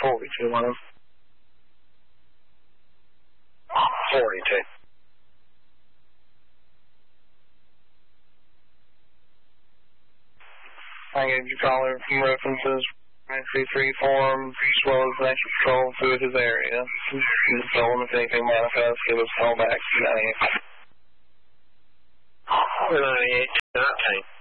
42 1. 42. I gave you caller from references, 933 form, as well as national patrol through his area. Just tell him if anything manifests, give us a call back. 98. 98, 19.